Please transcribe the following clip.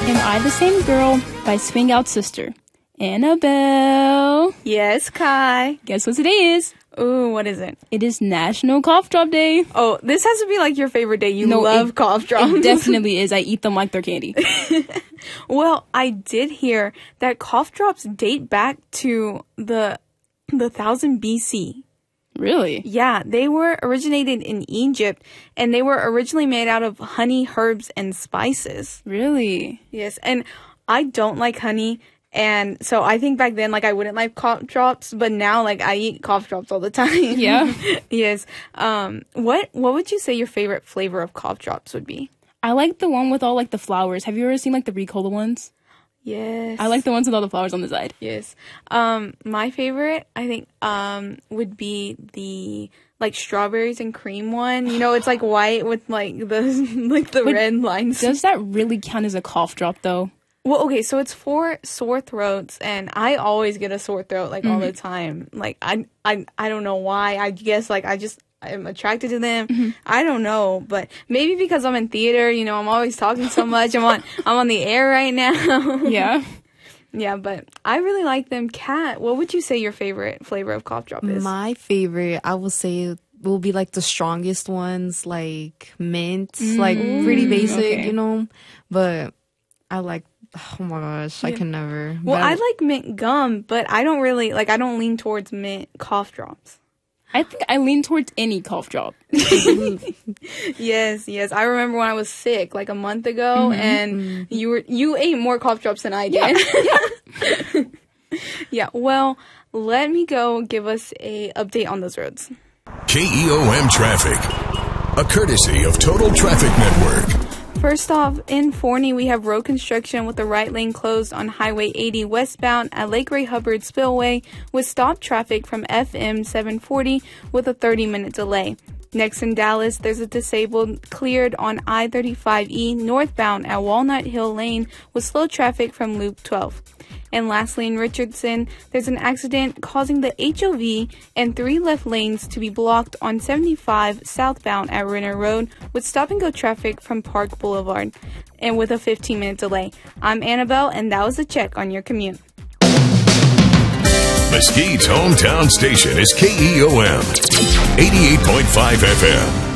Am I the Same Girl by Swing Out Sister. Annabelle. Yes, Kai. Guess what today is? Ooh, what is it? It is National Cough Drop Day. Oh, this has to be like your favorite day. You love cough drops. It definitely is. I eat them like they're candy. Well, I did hear that cough drops date back to the 1000 BC. Really? Yeah, they were originated in Egypt, and they were originally made out of honey, herbs, and spices. Really? Yes, and I don't like honey, and so I think back then, like, I wouldn't like cough drops, but now, like, I eat cough drops all the time. Yeah? Yes. What would you say your favorite flavor of cough drops would be? I like the one with all, like, the flowers. Have you ever seen, like, the Ricola ones? Yes. I like the ones with all the flowers on the side. Yes. My favorite, I think, would be the, like, strawberries and cream one. You know, it's, like, white with, like, the red lines. Does that really count as a cough drop, though? Well, okay, so it's for sore throats, and I always get a sore throat, like, all the time. Like, I don't know why. I guess, like, I'm attracted to them. I don't know, but maybe because I'm in theater, you know, I'm always talking so much. I'm on the air right now. Yeah. Yeah, but I really like them. Kat, what would you say your favorite flavor of cough drop is? My favorite, I would say, will be like the strongest ones, like mint, like pretty basic, you know. But I like, oh my gosh, I can never. Well, I like mint gum, but I don't really, like, I don't lean towards mint cough drops. I think I lean towards any cough drop. Yes. I remember when I was sick, like a month ago, and you ate more cough drops than I did. Yeah. Yeah. Well, let me go give us a update on those roads. KEOM traffic, a courtesy of Total Traffic Network. First off, in Forney, we have road construction with the right lane closed on Highway 80 westbound at Lake Ray Hubbard Spillway with stopped traffic from FM 740 with a 30-minute delay. Next in Dallas, there's a disabled cleared on I-35E northbound at Walnut Hill Lane with slow traffic from Loop 12. And lastly, in Richardson, there's an accident causing the HOV and 3 left lanes to be blocked on 75 southbound at Renner Road with stop-and-go traffic from Park Boulevard and with a 15-minute delay. I'm Annabelle, and that was a check on your commute. Mesquite's hometown station is KEOM 88.5 FM.